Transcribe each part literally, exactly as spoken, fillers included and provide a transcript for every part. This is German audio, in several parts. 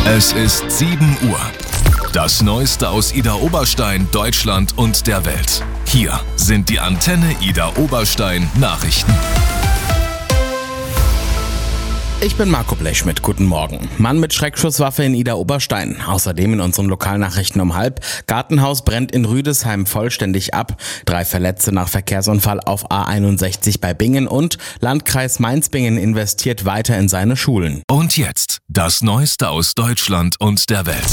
Es ist sieben Uhr. Das Neueste aus Idar Oberstein, Deutschland und der Welt. Hier sind die Antenne Idar Oberstein Nachrichten. Ich bin Marco Blechschmidt, guten Morgen. Mann mit Schreckschusswaffe in Idar Oberstein. Außerdem in unseren Lokalnachrichten um halb. Gartenhaus brennt in Rüdesheim vollständig ab. Drei Verletzte nach Verkehrsunfall auf A einundsechzig bei Bingen und Landkreis Mainz-Bingen investiert weiter in seine Schulen. Und jetzt das Neueste aus Deutschland und der Welt.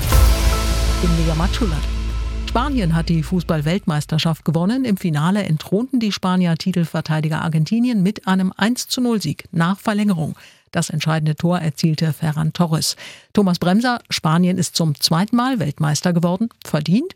Liga Matschulat. Spanien hat die Fußball-Weltmeisterschaft gewonnen. Im Finale entthronten die Spanier Titelverteidiger Argentinien mit einem eins zu null Sieg nach Verlängerung. Das entscheidende Tor erzielte Ferran Torres. Thomas Bremser, Spanien ist zum zweiten Mal Weltmeister geworden. Verdient?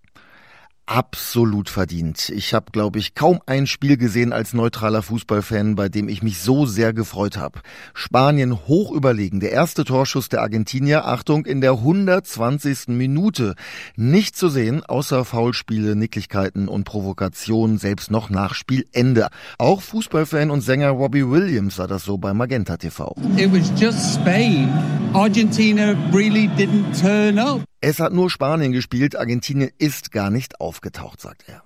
Absolut verdient. Ich habe, glaube ich, kaum ein Spiel gesehen als neutraler Fußballfan, bei dem ich mich so sehr gefreut habe. Spanien hoch überlegen. Der erste Torschuss der Argentinier, Achtung, in der hundertzwanzigsten Minute. Nicht zu sehen, außer Foulspiele, Nicklichkeiten und Provokationen, selbst noch nach Spielende. Auch Fußballfan und Sänger Robbie Williams sah das so bei Magenta T V. It was just Spain. Argentina really didn't turn up. Es hat nur Spanien gespielt, Argentinien ist gar nicht aufgetaucht, sagt er.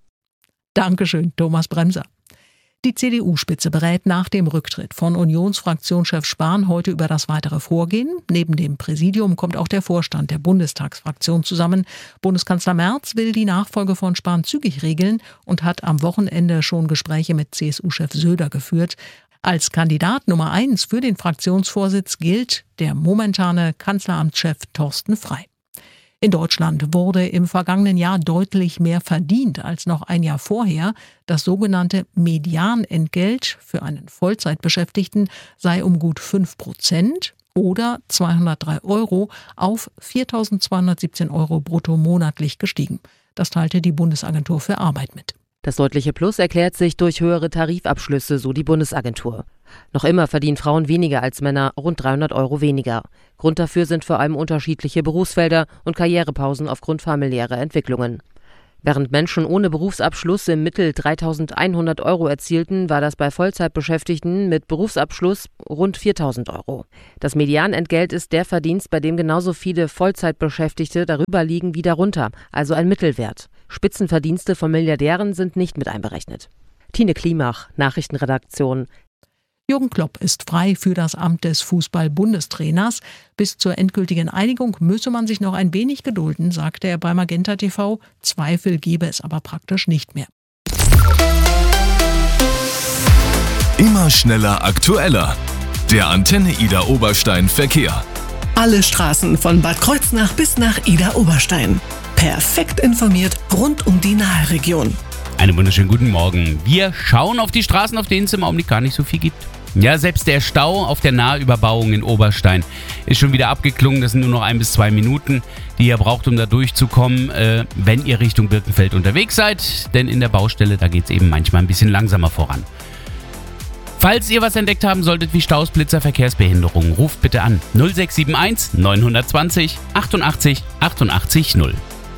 Dankeschön, Thomas Bremser. Die C D U-Spitze berät nach dem Rücktritt von Unionsfraktionschef Spahn heute über das weitere Vorgehen. Neben dem Präsidium kommt auch der Vorstand der Bundestagsfraktion zusammen. Bundeskanzler Merz will die Nachfolge von Spahn zügig regeln und hat am Wochenende schon Gespräche mit C S U-Chef Söder geführt. Als Kandidat Nummer eins für den Fraktionsvorsitz gilt der momentane Kanzleramtschef Thorsten Frey. In Deutschland wurde im vergangenen Jahr deutlich mehr verdient als noch ein Jahr vorher. Das sogenannte Medianentgelt für einen Vollzeitbeschäftigten sei um gut fünf Prozent oder zweihundertdrei Euro auf viertausendzweihundertsiebzehn Euro brutto monatlich gestiegen. Das teilte die Bundesagentur für Arbeit mit. Das deutliche Plus erklärt sich durch höhere Tarifabschlüsse, so die Bundesagentur. Noch immer verdienen Frauen weniger als Männer, rund dreihundert Euro weniger. Grund dafür sind vor allem unterschiedliche Berufsfelder und Karrierepausen aufgrund familiärer Entwicklungen. Während Menschen ohne Berufsabschluss im Mittel dreitausendeinhundert Euro erzielten, war das bei Vollzeitbeschäftigten mit Berufsabschluss rund viertausend Euro. Das Medianentgelt ist der Verdienst, bei dem genauso viele Vollzeitbeschäftigte darüber liegen wie darunter, also ein Mittelwert. Spitzenverdienste von Milliardären sind nicht mit einberechnet. Tine Klimach, Nachrichtenredaktion. Jürgen Klopp ist frei für das Amt des Fußball-Bundestrainers. Bis zur endgültigen Einigung müsse man sich noch ein wenig gedulden, sagte er bei Magenta T V. Zweifel gebe es aber praktisch nicht mehr. Immer schneller, aktueller. Der Antenne Idar Oberstein Verkehr. Alle Straßen von Bad Kreuznach bis nach Idar Oberstein. Perfekt informiert rund um die Nahe-Region. Einen wunderschönen guten Morgen. Wir schauen auf die Straßen, auf denen es im Augenblick gar nicht so viel gibt. Ja, selbst der Stau auf der Nahüberbauung in Oberstein ist schon wieder abgeklungen. Das sind nur noch ein bis zwei Minuten, die ihr braucht, um da durchzukommen, äh, wenn ihr Richtung Birkenfeld unterwegs seid. Denn in der Baustelle, da geht es eben manchmal ein bisschen langsamer voran. Falls ihr was entdeckt haben solltet wie Staus, Blitzer, Verkehrsbehinderungen, ruft bitte an null sechs sieben eins neun zwei null achtundachtzig achtundachtzig null.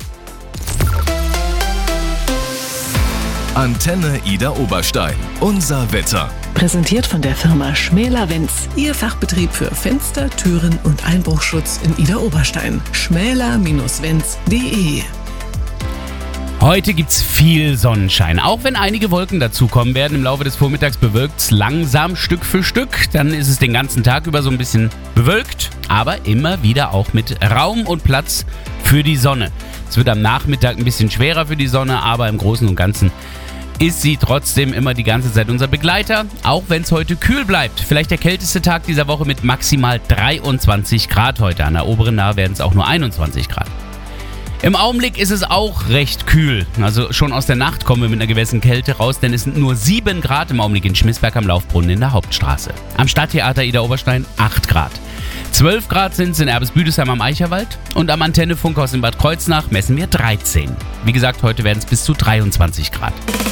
Antenne Idar Oberstein. Unser Wetter. Präsentiert von der Firma Schmäler-Wenz. Ihr Fachbetrieb für Fenster, Türen und Einbruchschutz in Idar Oberstein. schmäler Bindestrich wenz punkt de. Heute gibt's viel Sonnenschein, auch wenn einige Wolken dazukommen werden. Im Laufe des Vormittags bewölkt's langsam Stück für Stück. Dann ist es den ganzen Tag über so ein bisschen bewölkt, aber immer wieder auch mit Raum und Platz für die Sonne. Es wird am Nachmittag ein bisschen schwerer für die Sonne, aber im Großen und Ganzen ist sie trotzdem immer die ganze Zeit unser Begleiter, auch wenn es heute kühl bleibt. Vielleicht der kälteste Tag dieser Woche mit maximal dreiundzwanzig Grad heute. An der oberen Nahe werden es auch nur einundzwanzig Grad. Im Augenblick ist es auch recht kühl. Also schon aus der Nacht kommen wir mit einer gewissen Kälte raus, denn es sind nur sieben Grad im Augenblick in Schmissberg am Laufbrunnen in der Hauptstraße. Am Stadttheater Idar Oberstein acht Grad. zwölf Grad sind es in Erbes-Büdesheim am Eicherwald und am Antenne-Funkhaus in Bad Kreuznach messen wir dreizehn. Wie gesagt, heute werden es bis zu dreiundzwanzig Grad.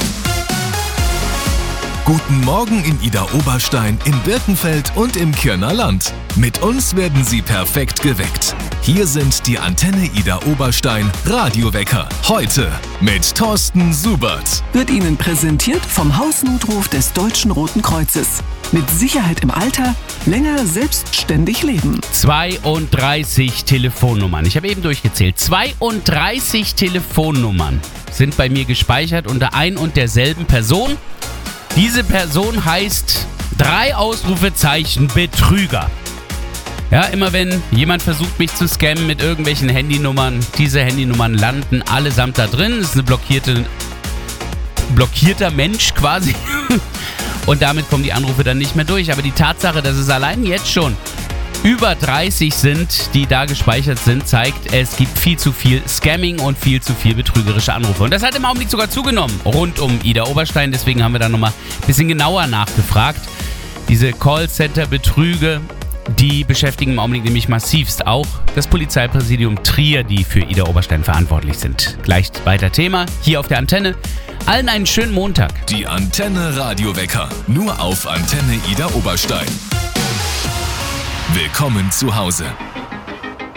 Guten Morgen in Idar Oberstein, in Birkenfeld und im Kirner Land. Mit uns werden Sie perfekt geweckt. Hier sind die Antenne Idar Oberstein Radiowecker. Heute mit Thorsten Subert. Wird Ihnen präsentiert vom Hausnotruf des Deutschen Roten Kreuzes. Mit Sicherheit im Alter, länger selbstständig leben. zweiunddreißig Telefonnummern. Ich habe eben durchgezählt. zweiunddreißig Telefonnummern sind bei mir gespeichert unter ein und derselben Person. Diese Person heißt drei Ausrufezeichen Betrüger. Ja, immer wenn jemand versucht, mich zu scammen mit irgendwelchen Handynummern, diese Handynummern landen allesamt da drin. Das ist eine blockierte, blockierter Mensch quasi. Und damit kommen die Anrufe dann nicht mehr durch. Aber die Tatsache, dass es allein jetzt schon über dreißig sind, die da gespeichert sind, zeigt, es gibt viel zu viel Scamming und viel zu viel betrügerische Anrufe. Und das hat im Augenblick sogar zugenommen rund um Ida Oberstein. Deswegen haben wir da nochmal ein bisschen genauer nachgefragt. Diese Callcenter-Betrüge, die beschäftigen im Augenblick nämlich massivst auch das Polizeipräsidium Trier, die für Ida Oberstein verantwortlich sind. Gleich weiter Thema hier auf der Antenne. Allen einen schönen Montag. Die Antenne Radiowecker. Nur auf Antenne Ida Oberstein. Willkommen zu Hause.